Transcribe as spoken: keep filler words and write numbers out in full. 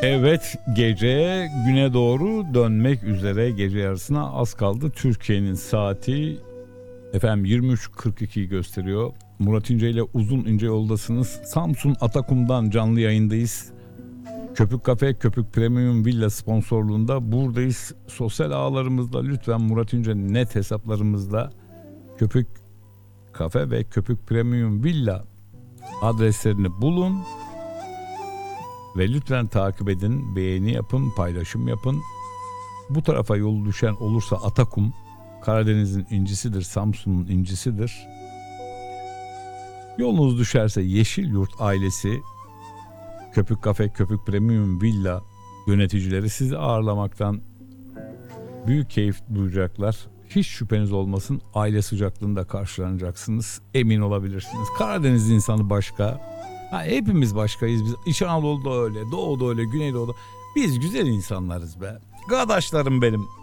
Evet, gece güne doğru dönmek üzere, gece yarısına az kaldı. Türkiye'nin saati efendim yirmi üç kırk ikiyi gösteriyor. Murat İnce ile Uzun İnce yoldasınız. Samsun Atakum'dan canlı yayındayız. Köpük Kafe, Köpük Premium Villa sponsorluğunda buradayız. Sosyal ağlarımızda lütfen Murat İnce net hesaplarımızda Köpük Kafe ve Köpük Premium Villa adreslerini bulun. Ve lütfen takip edin, beğeni yapın, paylaşım yapın. Bu tarafa yolu düşen olursa Atakum, Karadeniz'in incisidir, Samsun'un incisidir. Yolunuz düşerse Yeşilyurt ailesi, Köpük Kafe, Köpük Premium Villa yöneticileri sizi ağırlamaktan büyük keyif duyacaklar. Hiç şüpheniz olmasın, aile sıcaklığında karşılanacaksınız, emin olabilirsiniz. Karadeniz insanı başka. Ha, hepimiz başkayız biz. İç Anadolu'da öyle, Doğu'da öyle, Güneydoğu'da. Biz güzel insanlarız be. Kardeşlerim benim.